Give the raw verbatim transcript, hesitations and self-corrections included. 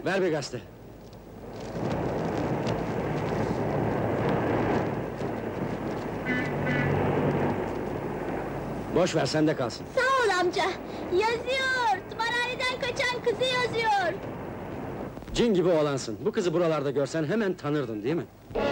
Ver bir gazete. Boş ver, sende kalsın. Sağ ol amca. Yazıyor. Tımarhaneden kaçan kızı yazıyor. Cin gibi oğlansın. Bu kızı buralarda görsen hemen tanırdın, değil mi?